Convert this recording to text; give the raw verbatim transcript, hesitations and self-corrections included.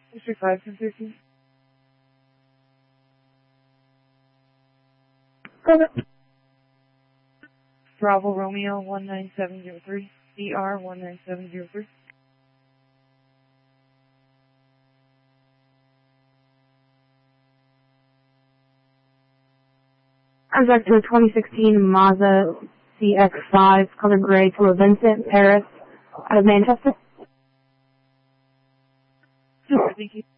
District five ten thirteen. Go. Bravo Romeo one nine seven zero three. B R one nine seven zero three. Subject to a twenty sixteen Mazda C X five, color gray, to a Vincent Paris out of Manchester. Super, thank you.